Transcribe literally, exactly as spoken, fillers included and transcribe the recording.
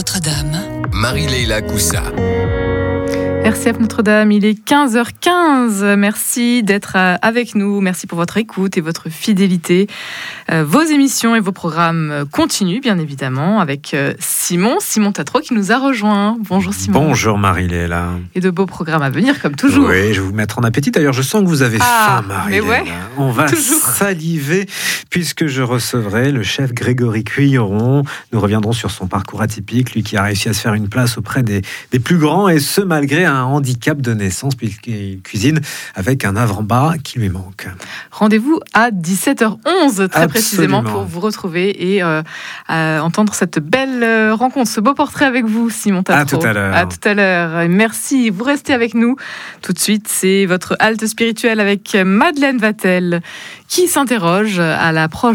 Notre-Dame. Marie-Leila Coussa. R C F Notre-Dame, il est quinze heures quinze. Merci d'être avec nous. Merci pour votre écoute et votre fidélité. Vos émissions et vos programmes continuent, bien évidemment, avec Simon, Simon Tatro qui nous a rejoint. Bonjour Simon. Bonjour Marie-Leila. Et de beaux programmes à venir, comme toujours. Oui, je vais vous mettre en appétit. D'ailleurs, je sens que vous avez ah, faim, Marie-Leila. Ouais, On va toujours. saliver, puisque je recevrai le chef Grégory Cuilleron. Nous reviendrons sur son parcours atypique, lui qui a réussi à se faire une place auprès des, des plus grands, et ce, malgré un un handicap de naissance puisqu'il cuisine avec un avant-bras qui lui manque. Rendez-vous à dix-sept heures onze très Absolument. précisément pour vous retrouver et euh, entendre cette belle rencontre, ce beau portrait avec vous, Simon Tatro. À tout à l'heure. À tout à l'heure. Merci. Vous restez avec nous. Tout de suite, c'est votre halte spirituelle avec Madeleine Vatel qui s'interroge à l'approche